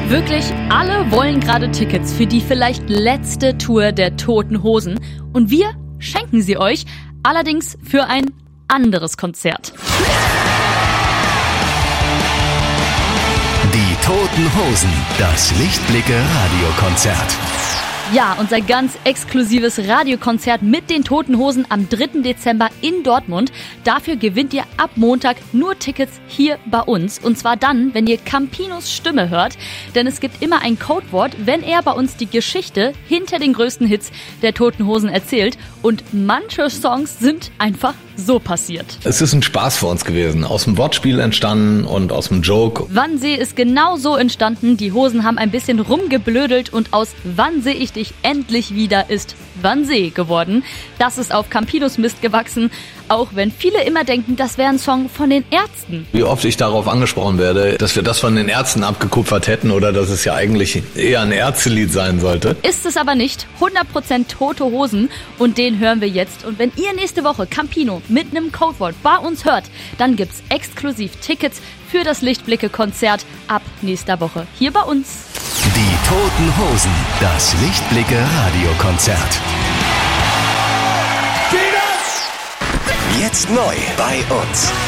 Wirklich alle wollen gerade Tickets für die vielleicht letzte Tour der Toten Hosen. Und wir schenken sie euch, allerdings für ein anderes Konzert. Die Toten Hosen, das Lichtblicke-Radiokonzert. Ja, unser ganz exklusives Radiokonzert mit den Toten Hosen am 3. Dezember in Dortmund. Dafür gewinnt ihr ab Montag nur Tickets hier bei uns. Und zwar dann, wenn ihr Campinos Stimme hört. Denn es gibt immer ein Codewort, wenn er bei uns die Geschichte hinter den größten Hits der Toten Hosen erzählt. Und manche Songs sind einfach so passiert. Es ist ein Spaß für uns gewesen. Aus dem Wortspiel entstanden und aus dem Joke. Wannsee ist genau so entstanden. Die Hosen haben ein bisschen rumgeblödelt und aus Wann seh ich dich endlich wieder ist Wannsee geworden. Das ist auf Campinos Mist gewachsen, auch wenn viele immer denken, das wäre ein Song von den Ärzten. Wie oft ich darauf angesprochen werde, dass wir das von den Ärzten abgekupfert hätten oder dass es ja eigentlich eher ein Ärztelied sein sollte. Ist es aber nicht. 100% Tote Hosen und den hören wir jetzt. Und wenn ihr nächste Woche Campino mit einem Codewort bei uns hört, dann gibt's exklusiv Tickets für das Lichtblicke-Konzert ab nächster Woche hier bei uns. Die Toten Hosen, das Lichtblicke-Radiokonzert. Jetzt neu bei uns.